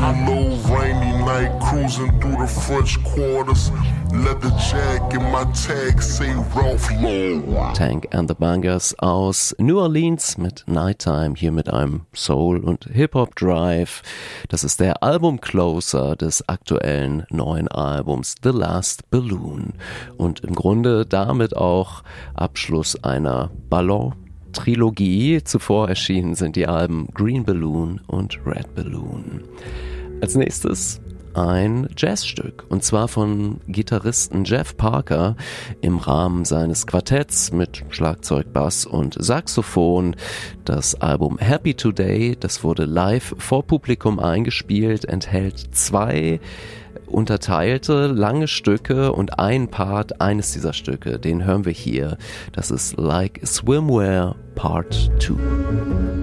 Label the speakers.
Speaker 1: low, rainy night, cruising through the French quarters. Leather jacket, my tag say Ralph Lauren.
Speaker 2: Tank and the Bangas aus New Orleans mit Nighttime, hier mit einem Soul- und Hip-Hop-Drive. Das ist der Album-Closer des aktuellen neuen Albums The Last Balloon und im Grunde damit auch Abschluss einer Ballon-Trilogie. Zuvor erschienen sind die Alben Green Balloon und Red Balloon. Als nächstes ein Jazzstück, und zwar von Gitarristen Jeff Parker im Rahmen seines Quartetts mit Schlagzeug, Bass und Saxophon. Das Album Happy Today, das wurde live vor Publikum eingespielt, enthält 2 unterteilte lange Stücke und ein Part eines dieser Stücke, den hören wir hier. Das ist Like Swimwear Part 2.